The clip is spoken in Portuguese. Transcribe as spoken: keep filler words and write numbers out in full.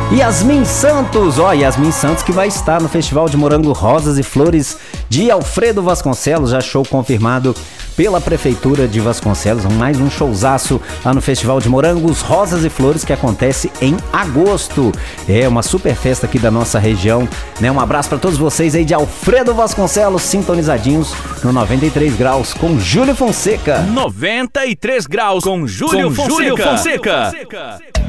Yasmin Santos, ó, Yasmin Santos que vai estar no Festival de Morango, Rosas e Flores de Alfredo Vasconcelos, já show confirmado pela Prefeitura de Vasconcelos, mais um showzaço lá no Festival de Morangos, Rosas e Flores, que acontece em agosto. É uma super festa aqui da nossa região, né? Um abraço para todos vocês aí de Alfredo Vasconcelos, sintonizadinhos no noventa e três graus com Júlio Fonseca. noventa e três graus com Júlio com Fonseca. Júlio Fonseca.